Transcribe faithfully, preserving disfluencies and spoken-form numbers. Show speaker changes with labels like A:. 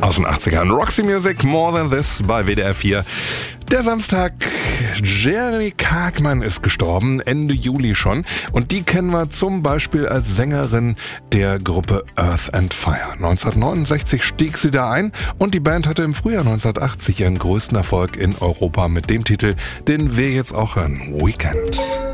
A: Aus den achtzigern. Roxy Music, More Than This bei W D R vier. Der Samstag, Jerry Cargman ist gestorben, Ende Juli schon. Und die kennen wir zum Beispiel als Sängerin der Gruppe Earth and Fire. neunzehnhundertneunundsechzig stieg sie da ein und die Band hatte im Frühjahr neunzehnhundertachtzig ihren größten Erfolg in Europa mit dem Titel, den wir jetzt auch hören, Weekend.